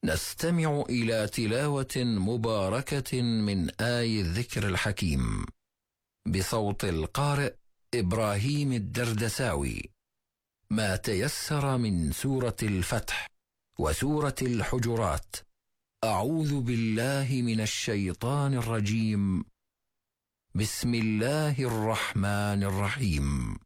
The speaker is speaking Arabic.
نستمع إلى تلاوة مباركة من آي الذكر الحكيم بصوت القارئ إبراهيم الدردساوي، ما تيسر من سورة الفتح وسورة الحجرات. أعوذ بالله من الشيطان الرجيم. بسم الله الرحمن الرحيم.